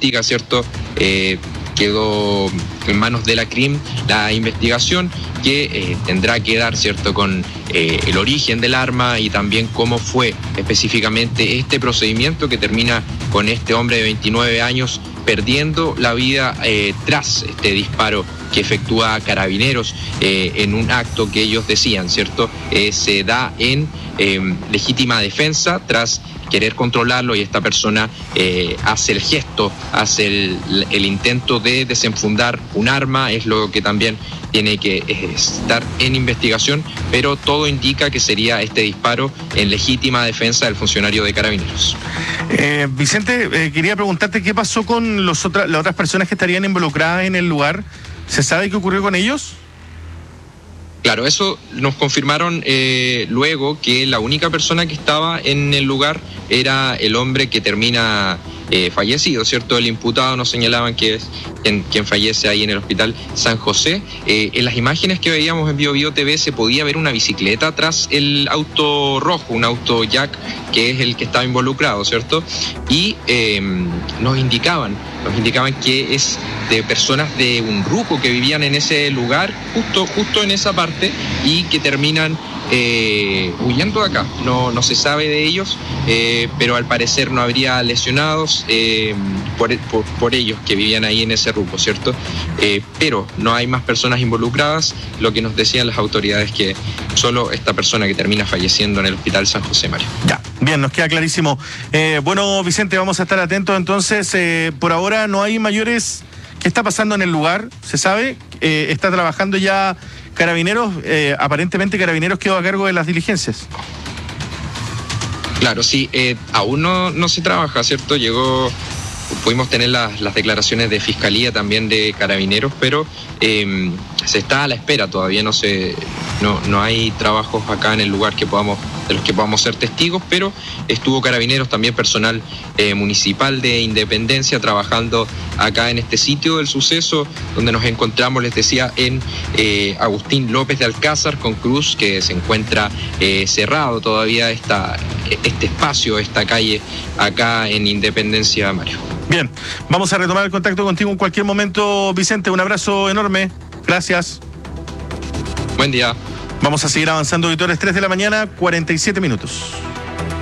investiga, ¿cierto? Quedó en manos de la CRIM la investigación que tendrá que dar, ¿cierto?, con el origen del arma y también cómo fue específicamente este procedimiento que termina con este hombre de 29 años perdiendo la vida tras este disparo que efectúa Carabineros en un acto que ellos decían, ¿cierto? Se da en legítima defensa tras querer controlarlo y esta persona hace el gesto, hace el intento de desenfundar un arma, es lo que también tiene que estar en investigación, pero todo indica que sería este disparo en legítima defensa del funcionario de Carabineros. Vicente, quería preguntarte qué pasó con las otras personas que estarían involucradas en el lugar. ¿Se sabe qué ocurrió con ellos? Claro, eso nos confirmaron luego que la única persona que estaba en el lugar era el hombre que termina fallecido, ¿cierto? El imputado nos señalaban que es quien fallece ahí en el hospital San José. En las imágenes que veíamos en Bio TV se podía ver una bicicleta tras el auto rojo, un auto Jack, que es el que estaba involucrado, ¿cierto? Y nos indicaban que es de personas de un ruco que vivían en ese lugar, justo en esa parte, y que terminan huyendo de acá. No se sabe de ellos, pero al parecer no habría lesionados por ellos que vivían ahí en ese ruco, ¿cierto? Pero no hay más personas involucradas, lo que nos decían las autoridades que solo esta persona que termina falleciendo en el hospital San José, Mario. Ya, bien, nos queda clarísimo. Bueno, Vicente, vamos a estar atentos entonces. Por ahora no hay mayores. ¿Qué está pasando en el lugar? ¿Se sabe? ¿Está trabajando ya Carabineros? Aparentemente Carabineros quedó a cargo de las diligencias. Claro, sí, aún no se trabaja, ¿cierto? Pudimos tener las declaraciones de Fiscalía también de Carabineros, pero se está a la espera, todavía no hay trabajos acá en el lugar de los que podamos ser testigos, pero estuvo Carabineros, también personal municipal de Independencia trabajando acá en este sitio del suceso, donde nos encontramos, les decía, en Agustín López de Alcázar con Cruz, que se encuentra cerrado todavía este espacio, esta calle acá en Independencia, Mario. Bien, vamos a retomar el contacto contigo en cualquier momento, Vicente. Un abrazo enorme. Gracias. Buen día. Vamos a seguir avanzando, auditores. 3 de la mañana, 47 minutos.